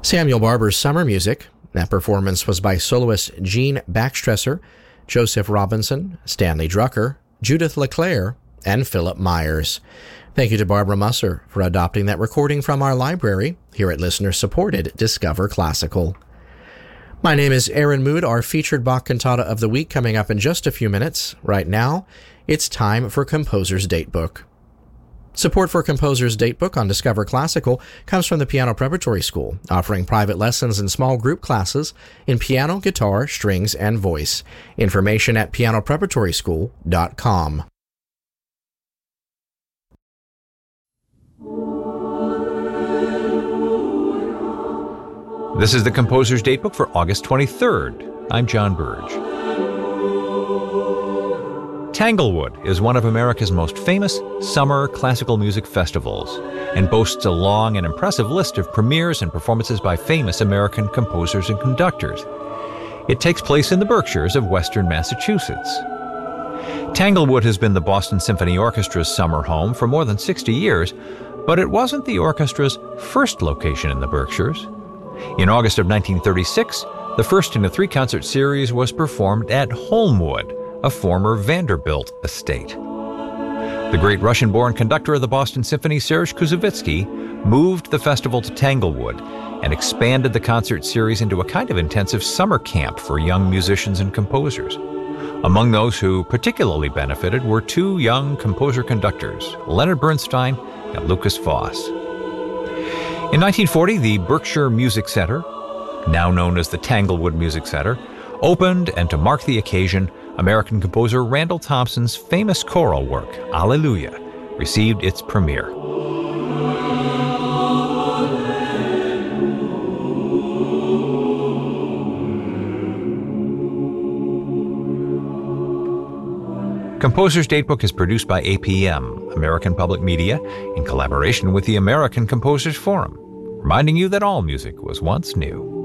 Samuel Barber's Summer Music. That performance was by soloist Gene Baxtresser, Joseph Robinson, Stanley Drucker, Judith LeClaire, and Philip Myers. Thank you to Barbara Musser for adopting that recording from our library here at listener-supported Discover Classical. My name is Aaron Mood, our featured Bach Cantata of the Week coming up in just a few minutes. Right now, it's time for Composer's Datebook. Support for Composer's Datebook on Discover Classical comes from the Piano Preparatory School, offering private lessons and small group classes in piano, guitar, strings, and voice. Information at pianopreparatoryschool.com. This is the Composer's Datebook for August 23rd. I'm John Burge. Tanglewood is one of America's most famous summer classical music festivals and boasts a long and impressive list of premieres and performances by famous American composers and conductors. It takes place in the Berkshires of western Massachusetts. Tanglewood has been the Boston Symphony Orchestra's summer home for more than 60 years, but it wasn't the orchestra's first location in the Berkshires. In August of 1936, the first in a three-concert series was performed at Holmwood, a former Vanderbilt estate. The great Russian-born conductor of the Boston Symphony, Serge Koussevitzky, moved the festival to Tanglewood and expanded the concert series into a kind of intensive summer camp for young musicians and composers. Among those who particularly benefited were two young composer-conductors, Leonard Bernstein and Lukas Foss. In 1940, the Berkshire Music Center, now known as the Tanglewood Music Center, opened, and to mark the occasion, American composer Randall Thompson's famous choral work, Alleluia, received its premiere. Composer's Datebook is produced by APM, American Public Media, in collaboration with the American Composers Forum, reminding you that all music was once new.